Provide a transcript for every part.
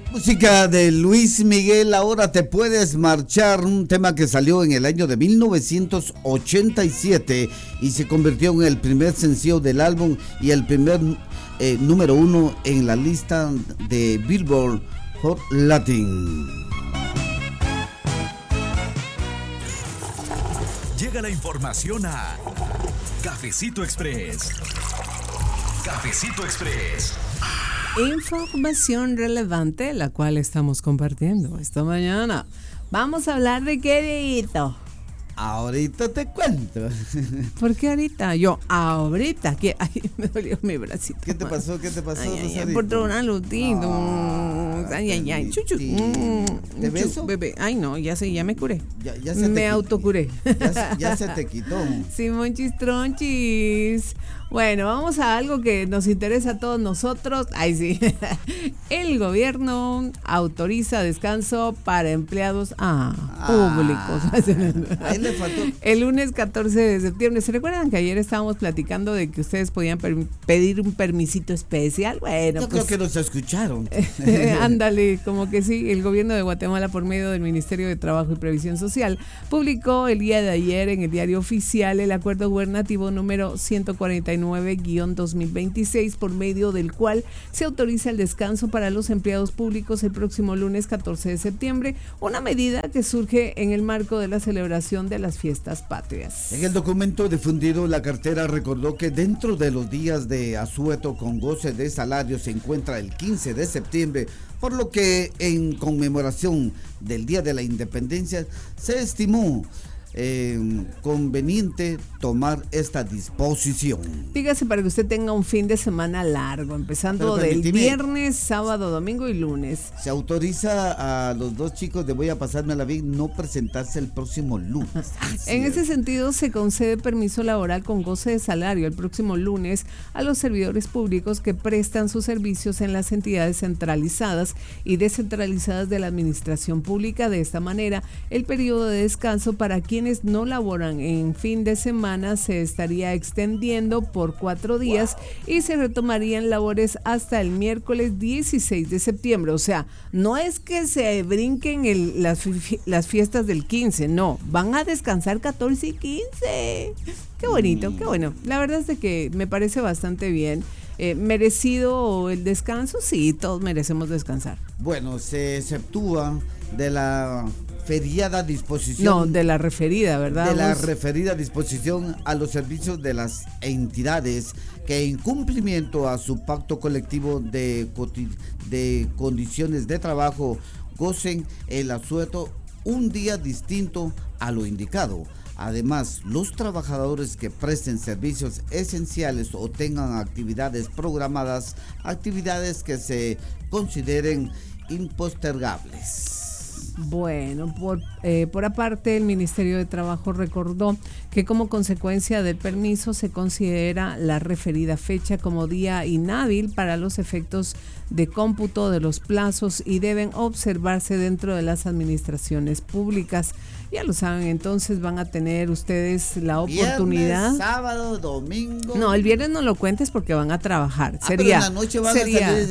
Música de Luis Miguel, Ahora te puedes marchar, un tema que salió en el año de 1987 y se convirtió en el primer sencillo del álbum y el primer número 1 en la lista de Billboard Hot Latin. Llega la información a Cafecito Express. Cafecito Express. Información relevante, la cual estamos compartiendo esta mañana. Vamos a hablar de qué, Dieguito. Ahorita te cuento. ¿Por qué ahorita? Ahorita. Ay, me dolió mi bracito. ¿Qué te pasó? Ay, por una lutito. Ay. Chuchu. ¿Te beso? Bebé. Ay, no, ya me curé. Ya se me autocuré. Ya se te quitó. Sí, monchis tronchis. Bueno, vamos a algo que nos interesa a todos nosotros. Ay, sí. El gobierno autoriza descanso para empleados públicos. Ahí le faltó. El lunes 14 de septiembre. ¿Se recuerdan que ayer estábamos platicando de que ustedes podían pedir un permisito especial? Bueno, yo creo que nos escucharon. Ándale, como que sí. El gobierno de Guatemala, por medio del Ministerio de Trabajo y Previsión Social, publicó el día de ayer en el Diario Oficial el acuerdo gubernativo número 149-2026, por medio del cual se autoriza el descanso para los empleados públicos el próximo lunes 14 de septiembre, una medida que surge en el marco de la celebración de las fiestas patrias. En el documento difundido, la cartera recordó que dentro de los días de asueto con goce de salario se encuentra el 15 de septiembre, por lo que en conmemoración del Día de la Independencia se estimó conveniente tomar esta disposición. Dígase para que usted tenga un fin de semana largo, empezando del viernes, sábado, domingo y lunes. Se autoriza a los dos chicos de Voy a Pasármela Bien no presentarse el próximo lunes. En ese sentido, se concede permiso laboral con goce de salario el próximo lunes a los servidores públicos que prestan sus servicios en las entidades centralizadas y descentralizadas de la administración pública. De esta manera, el periodo de descanso para quienes no laboran en fin de semana se estaría extendiendo por 4 días y se retomarían labores hasta el miércoles 16 de septiembre. O sea, no es que se brinquen las fiestas del 15, no, van a descansar 14 y 15. Qué bonito, qué bueno. La verdad es de que me parece bastante bien. ¿Merecido el descanso? Sí, todos merecemos descansar. Bueno, se exceptúa de la feriada disposición. No, de la referida, ¿verdad? De la referida disposición a los servicios de las entidades que en cumplimiento a su pacto colectivo de condiciones de trabajo gocen el asueto un día distinto a lo indicado. Además, los trabajadores que presten servicios esenciales o tengan actividades programadas, actividades que se consideren impostergables. Bueno, por aparte, el Ministerio de Trabajo recordó que como consecuencia del permiso se considera la referida fecha como día inhábil para los efectos de cómputo de los plazos y deben observarse dentro de las administraciones públicas. Ya lo saben, entonces van a tener ustedes la oportunidad. Viernes, sábado, domingo. No, el viernes no lo cuentes porque van a trabajar. Pero en la noche van a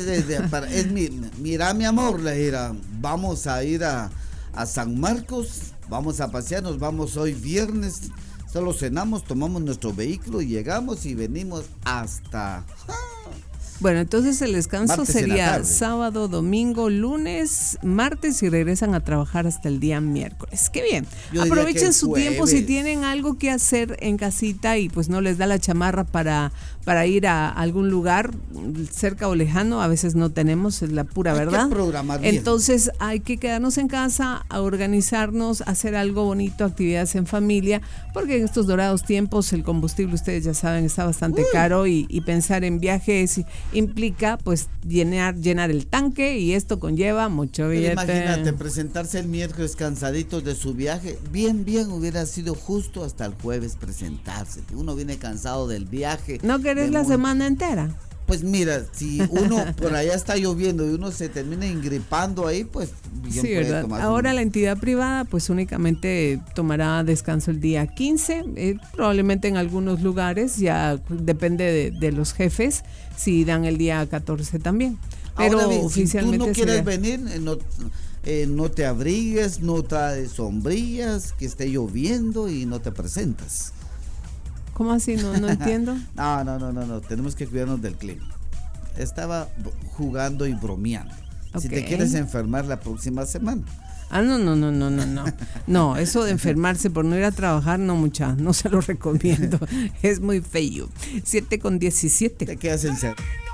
salir mira, mi amor, vamos a ir a San Marcos, vamos a pasear, nos vamos hoy viernes, solo cenamos, tomamos nuestro vehículo y llegamos y venimos hasta... Bueno, entonces el descanso martes sería sábado, domingo, lunes, martes y regresan a trabajar hasta el día miércoles. ¡Qué bien! Aprovechen su tiempo si tienen algo que hacer en casita y pues no les da la chamarra para ir a algún lugar cerca o lejano. A veces no tenemos, es la pura verdad. Hay que programar bien. Entonces hay que quedarnos en casa, a organizarnos, hacer algo bonito, actividades en familia, porque en estos dorados tiempos el combustible, ustedes ya saben, está bastante caro y pensar en viajes implica pues llenar el tanque y esto conlleva mucho billete. Imagínate presentarse el miércoles cansaditos de su viaje, bien hubiera sido justo hasta el jueves presentarse. Uno viene cansado del viaje. ¿No querés la semana entera? Pues mira, si uno por allá está lloviendo y uno se termina ingripando ahí, pues bien sí, ¿verdad? Ahora la entidad privada pues únicamente tomará descanso el día 15, probablemente en algunos lugares, ya depende de los jefes, si dan el día 14 también. Pero ahora bien, oficialmente si tú no quieres sería... venir, no te abrigues, no traes sombrillas, que esté lloviendo y no te presentas. ¿Cómo así? No entiendo. No, tenemos que cuidarnos del clima. Estaba jugando y bromeando. Okay. Si te quieres enfermar la próxima semana. No. No, eso de enfermarse por no ir a trabajar, no se lo recomiendo. Es muy feo. 7:17. Te quedas en